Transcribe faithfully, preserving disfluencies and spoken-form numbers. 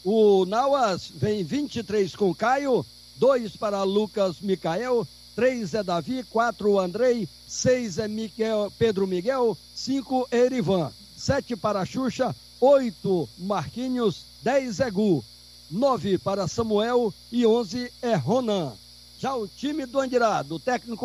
O Nauas vem vinte e três com Caio, dois para Lucas Micael, três é Davi, quatro Andrei, seis é Miguel, Pedro Miguel, cinco é Erivan, sete para Xuxa, oito Marquinhos, dez é Gu, nove para Samuel e onze é Ronan. Já o time do Andirá, do técnico